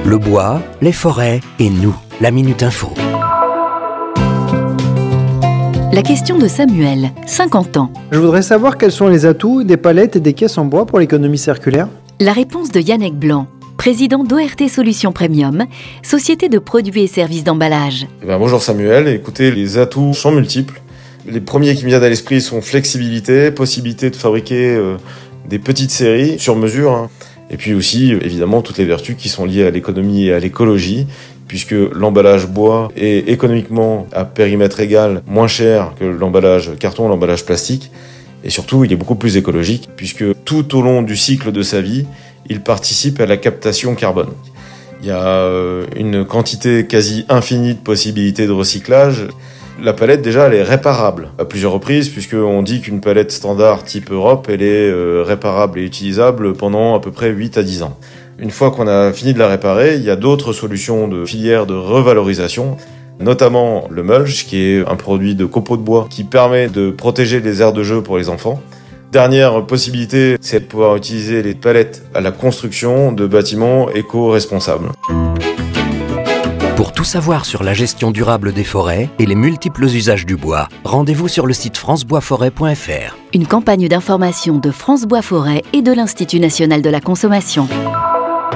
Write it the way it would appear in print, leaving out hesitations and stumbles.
Le bois, les forêts et nous, la Minute Info. La question de Samuel, 50 ans. Je voudrais savoir quels sont les atouts des palettes et des caisses en bois pour l'économie circulaire. La réponse de Yannick Blanc, président d'ORT Solutions Premium, société de produits et services d'emballage. Bonjour Samuel, écoutez, les atouts sont multiples. Les premiers qui me viennent à l'esprit sont flexibilité, possibilité de fabriquer des petites séries sur mesure, et puis aussi évidemment toutes les vertus qui sont liées à l'économie et à l'écologie, puisque l'emballage bois est économiquement à périmètre égal moins cher que l'emballage carton, l'emballage plastique, et surtout il est beaucoup plus écologique, puisque tout au long du cycle de sa vie, il participe à la captation carbone. Il y a une quantité quasi infinie de possibilités de recyclage. La palette, déjà, elle est réparable à plusieurs reprises, puisqu'on dit qu'une palette standard type Europe, elle est réparable et utilisable pendant à peu près 8 à 10 ans. Une fois qu'on a fini de la réparer, il y a d'autres solutions de filières de revalorisation, notamment le mulch, qui est un produit de copeaux de bois qui permet de protéger les aires de jeu pour les enfants. Dernière possibilité, c'est de pouvoir utiliser les palettes à la construction de bâtiments éco-responsables. Pour tout savoir sur la gestion durable des forêts et les multiples usages du bois, rendez-vous sur le site franceboisforêt.fr. Une campagne d'information de France Bois Forêt et de l'Institut national de la consommation.